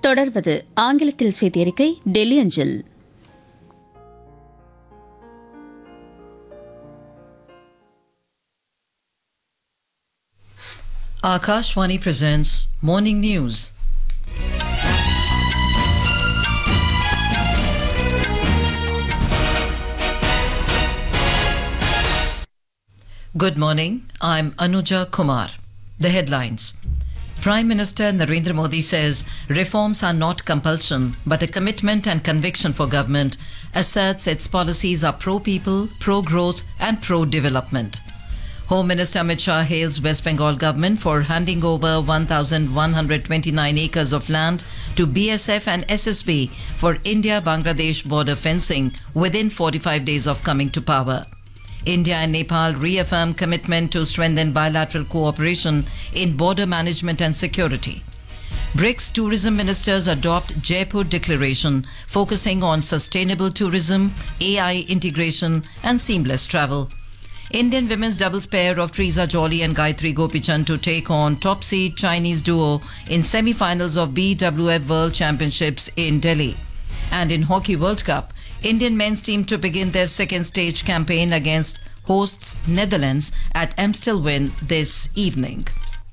தொடர்வது ஆங்கிலத்தில் செய்தியறிக்கை டெல்லி அஞ்சல். Akashvani presents Morning News. Good morning, I'm Anuja Kumar. The headlines. Prime Minister Narendra Modi says reforms are not compulsion but a commitment and conviction for government, asserts its policies are pro-people, pro-growth and pro-development. Home Minister Amit Shah hails West Bengal government for handing over 1,129 acres of land to BSF and SSB for India-Bangladesh border fencing within 45 days of coming to power. India and Nepal reaffirm commitment to strengthen bilateral cooperation in border management and security. BRICS tourism ministers adopt Jaipur Declaration focusing on sustainable tourism, AI integration and seamless travel. Indian women's doubles pair of Triza Jolly and Gayatri Gopichand to take on top seed Chinese duo in semi-finals of BWF World Championships in Delhi. And in Hockey World Cup, Indian men's team to begin their second stage campaign against hosts Netherlands at Amstelveen this evening.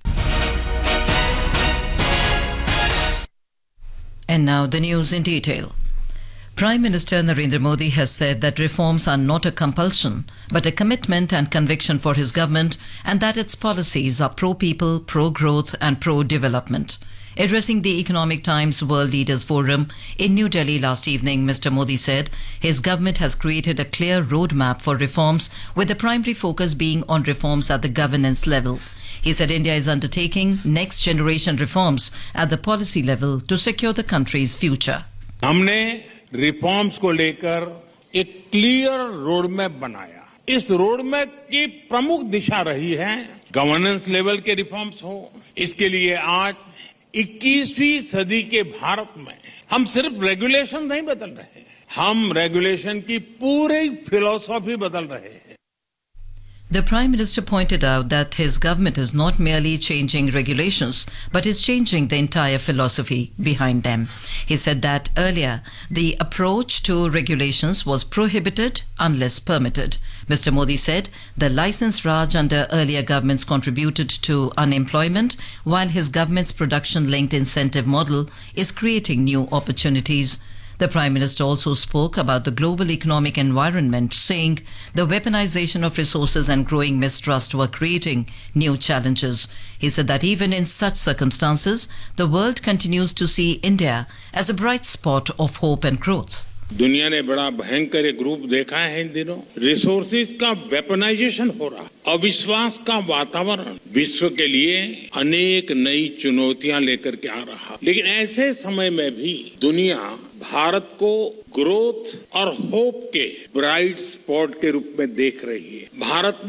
And now the news in detail. Prime Minister Narendra Modi has said that reforms are not a compulsion, but a commitment and conviction for his government, and that its policies are pro-people, pro-growth and pro-development. Addressing the Economic Times World Leaders Forum in New Delhi last evening, Mr. Modi said his government has created a clear roadmap for reforms, with the primary focus being on reforms at the governance level. He said India is undertaking next generation reforms at the policy level to secure the country's future. हमने reforms को लेकर एक clear road map बनाया. इस road map की प्रमुख दिशा रही है गवर्नेंस लेवल के रिफॉर्म्स हो. इसके लिए आज 21वीं सदी के भारत में हम सिर्फ रेगुलेशन नहीं बदल रहे, हम रेगुलेशन की पूरी फिलॉसफी बदल रहे हैं. The Prime Minister pointed out that his government is not merely changing regulations, but is changing the entire philosophy behind them. He said that earlier, the approach to regulations was prohibited unless permitted. Mr. Modi said the license Raj under earlier governments contributed to unemployment, while his government's production-linked incentive model is creating new opportunities. The Prime Minister also spoke about the global economic environment, saying the weaponization of resources and growing mistrust were creating new challenges. He said that even in such circumstances, the world continues to see India as a bright spot of hope and growth. दुनिया ने बड़ा भयंकर एक रूप देखा है इन दिनों. Resources का वेपनाइजेशन हो रहा, अविश्वास का वातावरण विश्व के लिए अनेक नई चुनौतियां लेकर के आ रहा. लेकिन ऐसे समय में भी दुनिया भारत को ग्रोथ और होप के ब्राइट स्पॉट के रूप में देख रही है. भारत